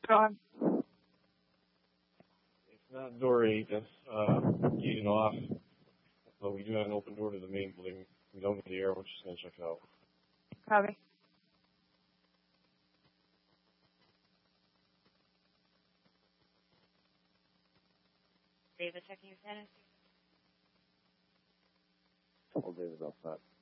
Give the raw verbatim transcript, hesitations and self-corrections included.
Go on. It's not door eight, that's uh, gated off. But we do have an open door to the main building. We don't get the air, we're just going to check it out. Copy. David checking your status. Couple David outside.